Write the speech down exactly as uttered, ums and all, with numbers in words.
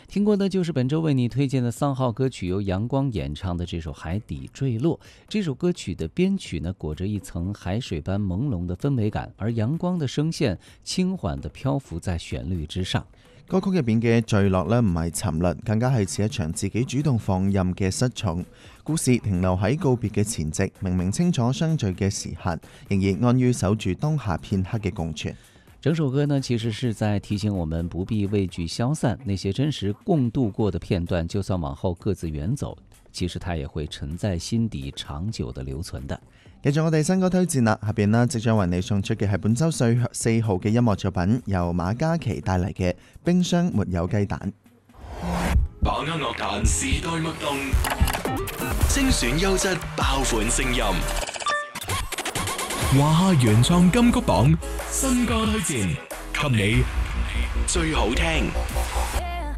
听过的就是本周为你推荐的丧号歌曲，由阳光演唱的这首《海底坠落》。这首歌曲的编曲呢，裹着一层海水般朦胧的氛围感，而阳光的声线轻缓地漂浮在旋律之上。 歌曲入邊嘅墜落呢，唔係沉淪，更加係似一場自己主動放任嘅失重。故事停留喺告別嘅前夕，明明清楚相聚嘅時限，仍然安於守住當下片刻嘅共存。 整首歌呢，其實是在提醒我們不必畏懼消散，那些真實共度過的片段，就算往後各自遠走，其實它也會沉在心底長久地留存的。 繼續我哋新歌推薦啦，下邊呢即將為你送出嘅係本週四四號嘅音樂作品，由馬嘉祺帶嚟嘅《冰箱沒有雞蛋》。 把握樂壇時代脈動，精選優質爆款聲音。華夏原創金曲榜新歌推薦，給你最好聽。